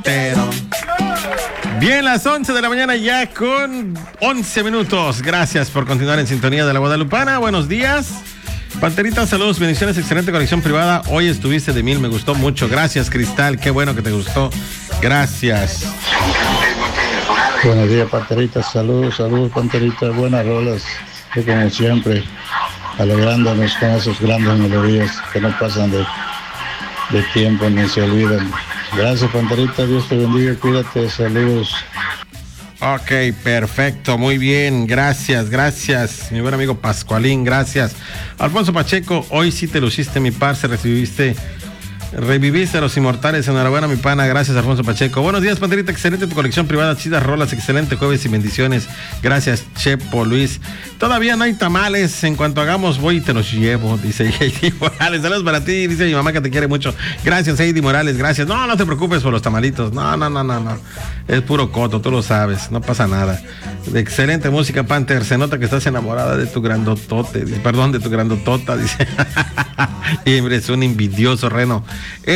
soltero. Bien, las 11 de la mañana ya con 11 minutos. Gracias por continuar en sintonía de La Guadalupana. Buenos días. Panterita, saludos, bendiciones, excelente conexión privada. Hoy estuviste de 1000, me gustó mucho. Gracias, Cristal, qué bueno que te gustó. Gracias. Buenos días, Panterita, saludos, Panterita, buenas rolas, que como siempre, alegrándonos con esas grandes melodías que no pasan de tiempo ni se olvidan. Gracias, Panterita, Dios te bendiga, cuídate, saludos. Ok, perfecto, muy bien, gracias, mi buen amigo Pascualín, gracias. Alfonso Pacheco, hoy sí te luciste, mi parce, reviviste a los inmortales, enhorabuena, mi pana, gracias, Alfonso Pacheco. Buenos días, Panterita, excelente tu colección privada, chidas rolas, excelente jueves y bendiciones. Gracias, Chepo, Luis. Todavía no hay tamales, en cuanto hagamos voy y te los llevo, dice Heidi Morales. Saludos para ti, dice mi mamá que te quiere mucho. Gracias, Heidi Morales, gracias. No te preocupes por los tamalitos, no. Es puro coto, tú lo sabes, no pasa nada. Excelente música, Panther, se nota que estás enamorada de tu grandotote, de tu grandotota, dice. Y hombre, es un envidioso, Reno.